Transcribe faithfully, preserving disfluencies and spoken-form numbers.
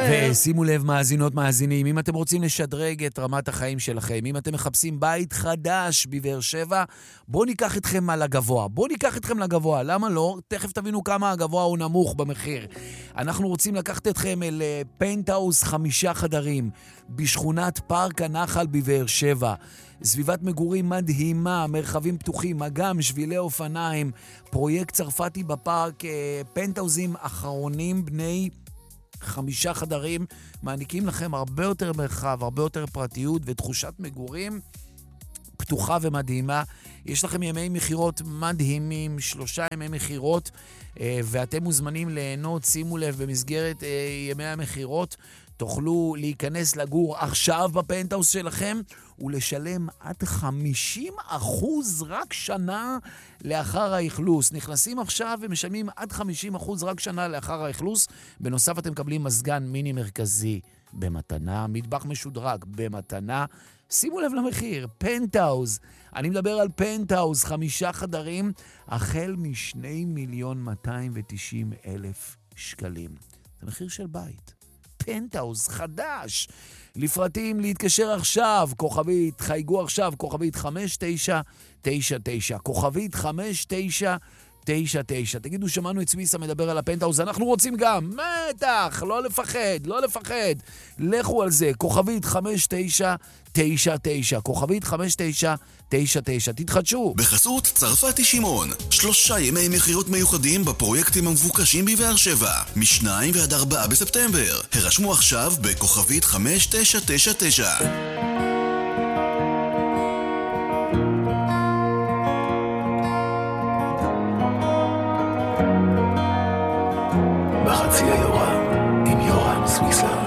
ושימו לב, מאזינות, מאזינים, אם אתם רוצים לשדרג את רמת החיים שלכם, אם אתם מחפשים בית חדש בבאר שבע, בואו ניקח אתכם על הגבוה. בואו ניקח אתכם לגבוה. למה לא? תכף תבינו כמה הגבוה הוא נמוך במחיר. אנחנו רוצים לקחת אתכם אל פנטהאוס חמישה חדרים, בשכונת פארק הנחל בבאר שבע. סביבת מגורים מדהימה, מרחבים פתוחים, אגם, שבילי אופניים, פרויקט צרפתי בפארק, פנטהאוזים אחרונים בני חמישה חדרים, מעניקים לכם הרבה יותר מרחב, הרבה יותר פרטיות ותחושת מגורים פתוחה ומדהימה. יש לכם ימי מחירות מדהימים, שלושה ימי מחירות, ואתם מוזמנים ליהנות, שימו לב, במסגרת ימי המחירות, תוכלו להיכנס לגור עכשיו בפנטהאוס שלכם, ולשלם עד חמישים אחוז רק שנה לאחר האכלוס. נכנסים עכשיו ומשלמים עד חמישים אחוז רק שנה לאחר האכלוס. בנוסף אתם מקבלים מזגן מיני מרכזי במתנה, מטבח משודרג במתנה. שימו לב למחיר, פנטהאוס. אני מדבר על פנטהאוס, חמישה חדרים, החל משני מיליון מאתיים ותשעים אלף שקלים. זה מחיר של בית. פנטהאוס חדש. לפרטים להתקשר עכשיו, כוכבית, חייגו עכשיו, כוכבית חמש תשע תשע תשע, כוכבית חמש תשע תשע תשע. תגידו, שמענו את סוויסה מדבר על הפנטהאוס, אנחנו רוצים גם, מתח, לא לפחד, לא לפחד. לכו על זה, כוכבית חמש תשע תשע תשע, כוכבית חמש תשע תשע תשע, תתחדשו. בחסות צרפתי שמעון, שלושה ימי מחירות מיוחדים בפרויקטים המבוקשים בבאר שבע, משניים ועד ארבעה בספטמבר. הרשמו עכשיו בכוכבית חמש תשע תשע תשע. בחצי היורה עם יורם סוויסה.